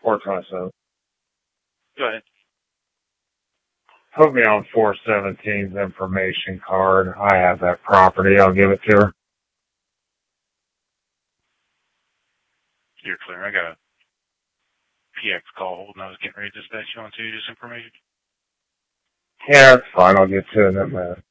427. Go ahead. Put me on 417's information card. I have that property. I'll give it to her. You're clear. I got a PX call holding. I was getting ready to dispatch you on to this information. Yeah, that's fine. I'll get to it in a minute.